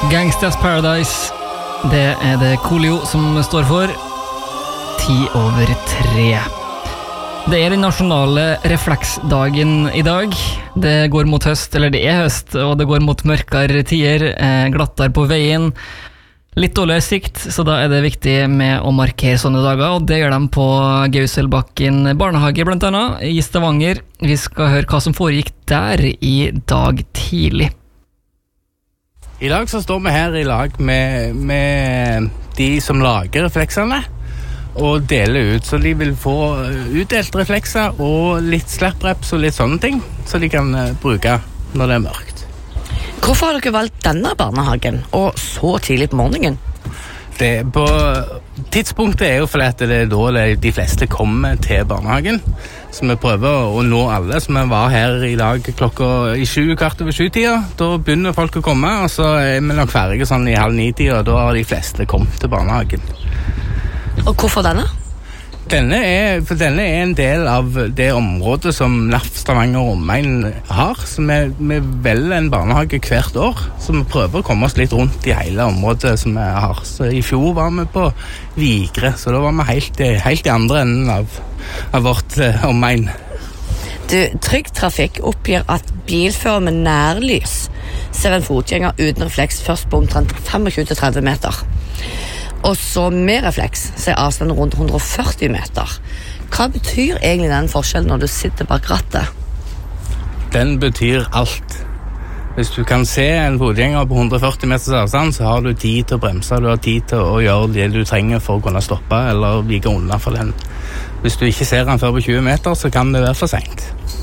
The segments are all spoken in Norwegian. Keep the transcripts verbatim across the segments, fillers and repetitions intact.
Gangsters Paradise. Det er det Coolio som står for. Ti over tre. Det er den nasjonale refleksdagen i dag. Det går mot høst, eller det er høst, og det går mot mørkere tider, eh, glattere på veien. Litt dårligere sikt, så da er det viktig med å markere sånne dager, og det gjør de på Gauselbakken barnehage blant annet, i Stavanger. Vi skal høre hva som foregikk der i dag tidlig. I dag så står vi her i lag med, med de som lager refleksene og deler ut, så de vil få utdelt reflekser og litt slap-reps og litt sånne ting, så de kan bruke når det er mørkt. Hvorfor har dere valgt denne barnehagen, og så tidlig på morgenen? Det på tidspunktet er jo fordi at det er da de fleste kommer til barnehagen, så vi prøver å nå alle. Så vi var her i dag klokka i sju, kvart over sju-tida. Da begynner folk å komme, og så er vi nok ferdige sånn i halv ni-tida, og da har de fleste kommet til barnehagen. Og hvorfor denne? Denne er, for denne er en del av det området som N A F Stavanger og omegn har, så vi, vi velger en barnehage hvert år, så vi prøver å komme oss litt rundt i hele området som vi har. Så i fjor var vi på Vigre, så da var vi helt, helt i andre enden av, av vårt eh, omegn. Du, Trygg Trafikk oppgir at bilfører med nærlys ser en fotgjenger uten refleks først på omtrent tjuefem til tretti meter. Og så med refleks så er avstanden rundt hundre og førti meter. Hva betyr egentlig den forskjellen når du sitter bak rattet? Den betyr alt. Hvis du kan se en fotgjenger på hundre og førti meters avstand, så har du tid til å bremse, du har tid til å gjøre det du trenger for å kunne stoppe eller vike unna for den. Hvis du ikke ser den før på tjue meter, så kan det være for sent.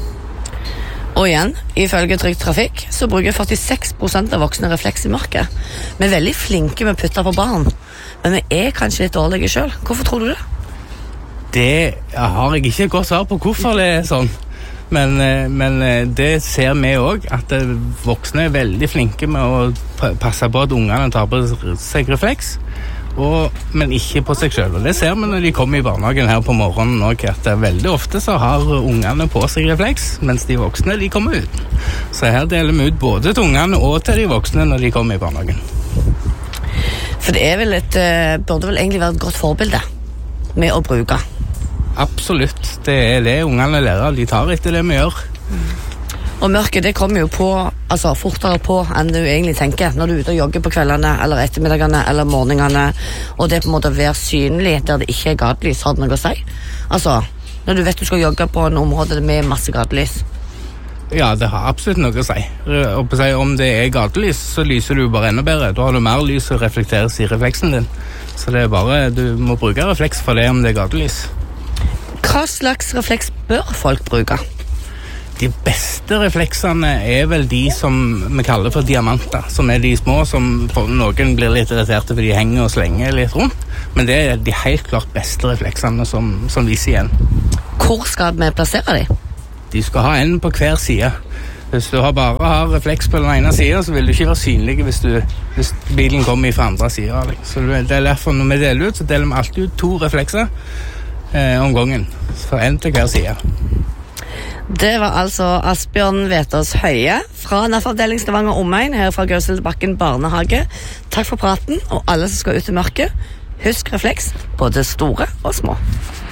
Og igjen, ifølge Trygg Trafikk, så bruker førtiseks prosent av voksne refleks i mørket. Vi er veldig flinke med å putte på barn, men vi er kanskje litt dårlige selv. Hvorfor tror du det? Det har jeg ikke godt svar på hvorfor det er sånn. Men, men det ser vi også, at voksne er veldig flinke med å passe på at ungene tar på seg refleks, og, men ikke på seg selv. Og det ser vi når de kommer i barnehagen her på morgenen også, at veldig ofte så har ungene på seg refleks, mens de voksne de kommer ut. Så her deler vi ut både til ungene og til de voksne når de kommer i barnehagen. For det er vel et, burde vel egentlig være et godt forbilde med å bruke. Absolutt, det er det ungene lærer, de tar etter det vi gjør. Og mørket, det kommer jo på, altså fortere på enn du egentlig tenker, når du er ute og jogger på kveldene, eller ettermiddagene, eller morgenene, og det er på en måte å være synlig der det ikke er gatelys, har det noe å si? Altså, når du vet du skal jogge på en område med masse gatelys. Ja, det har absolutt noe å si. Og på å si, om det er gatelys, så lyser du bare enda bedre. Da har du mer lys og reflekteres i refleksen din. Så det er bare, du må bruke refleks for det om det er gatelys. Hva slags refleks bør folk bruke? De beste refleksene er vel de som vi kaller for diamanter, som er de små, som noen blir litt irriterte fordi de henger og slenger litt rundt. Men det er de helt klart beste refleksene som, som viser igjen. Hvor skal vi plassere de? De skal ha en på hver side. Hvis du har bare har refleks på den ene siden, så vil du ikke være synlig hvis, du, hvis bilen kommer fra andre siden. Så det er derfor når vi deler ut, så deler vi alltid ut to reflekser eh, om gangen. For en til hver side. Det var altså Asbjørn Vetås Høie fra N A F-avdeling Stavanger omegn her fra Gauselbakken barnehage. Takk for praten, og alle som skal ut i mørket, husk refleks, både store og små.